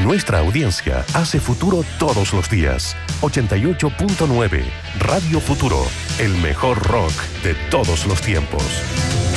Nuestra audiencia hace futuro todos los días. 88.9 Radio Futuro, el mejor rock de todos los tiempos.